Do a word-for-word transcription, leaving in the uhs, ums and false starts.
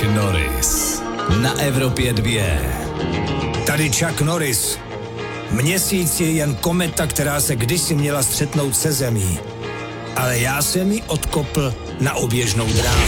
Norris na Evropě dvě. Tady Chuck Norris. Měsíc je jen kometa, která se kdysi měla střetnout se zemí. Ale já jsem ji odkopl na oběžnou dráhu.